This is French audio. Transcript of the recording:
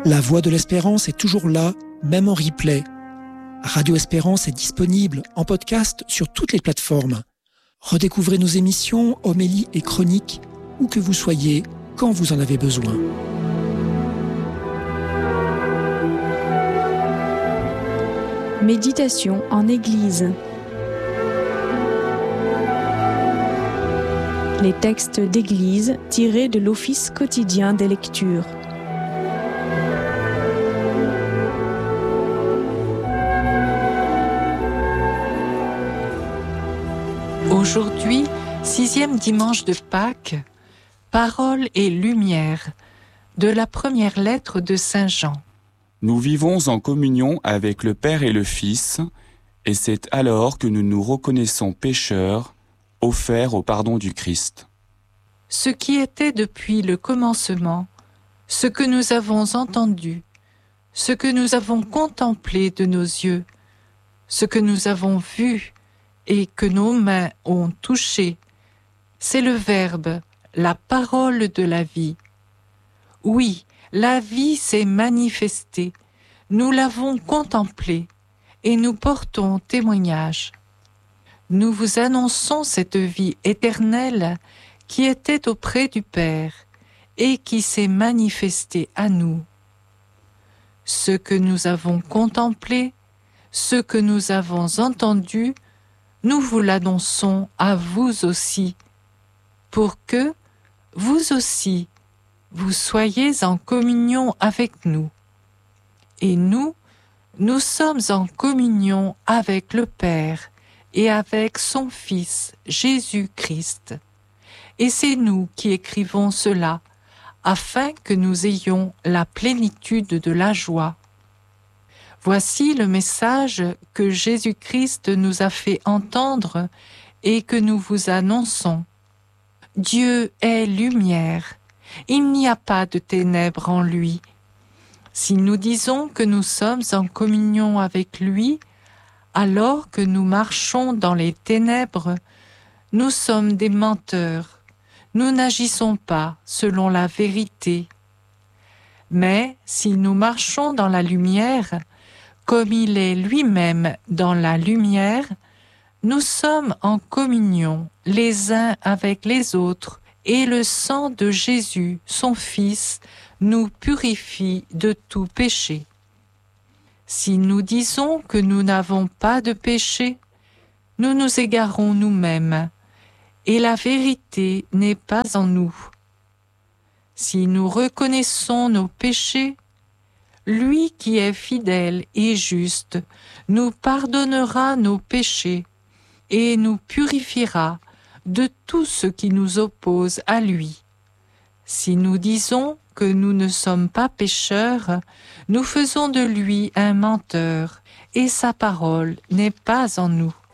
La Voix de l'Espérance est toujours là, même en replay. Radio Espérance est disponible en podcast sur toutes les plateformes. Redécouvrez nos émissions, homélies et chroniques, où que vous soyez, quand vous en avez besoin. Méditation en Église. Les textes d'Église tirés de l'Office quotidien des lectures. Aujourd'hui, 6e dimanche de Pâques, Parole et lumière, de la première lettre de Saint Jean. Nous vivons en communion avec le Père et le Fils, et c'est alors que nous nous reconnaissons pécheurs, offerts au pardon du Christ. Ce qui était depuis le commencement, ce que nous avons entendu, ce que nous avons contemplé de nos yeux, ce que nous avons vu et que nos mains ont touché, c'est le Verbe, la parole de la vie. Oui, la vie s'est manifestée, nous l'avons contemplée et nous portons témoignage. Nous vous annonçons cette vie éternelle qui était auprès du Père et qui s'est manifestée à nous. Ce que nous avons contemplé, ce que nous avons entendu, nous vous l'annonçons à vous aussi, pour que, vous aussi, vous soyez en communion avec nous. Et nous sommes en communion avec le Père et avec son Fils, Jésus-Christ. Et c'est nous qui écrivons cela, afin que nous ayons la plénitude de la joie. Voici le message que Jésus-Christ nous a fait entendre et que nous vous annonçons. Dieu est lumière, il n'y a pas de ténèbres en lui. Si nous disons que nous sommes en communion avec lui, alors que nous marchons dans les ténèbres, nous sommes des menteurs, nous n'agissons pas selon la vérité. Mais si nous marchons dans la lumière, comme il est lui-même dans la lumière, nous sommes en communion les uns avec les autres, et le sang de Jésus, son Fils, nous purifie de tout péché. Si nous disons que nous n'avons pas de péché, nous nous égarons nous-mêmes, et la vérité n'est pas en nous. Si nous reconnaissons nos péchés, lui qui est fidèle et juste nous pardonnera nos péchés et nous purifiera de tout ce qui nous oppose à lui. Si nous disons que nous ne sommes pas pécheurs, nous faisons de lui un menteur et sa parole n'est pas en nous.